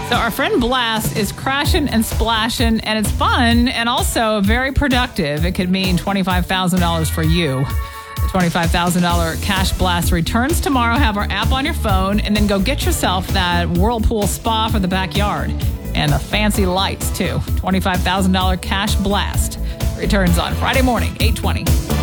So our friend Blast is crashing and splashing, and it's fun and also very productive. It could mean $25,000 for you. The $25,000 Cash Blast returns tomorrow. Have our app on your phone, and then go get yourself that whirlpool spa for the backyard and the fancy lights, too. $25,000 Cash Blast returns on Friday morning, 8:20.